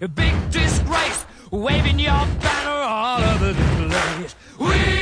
a big disgrace, waving your banner all over the place. We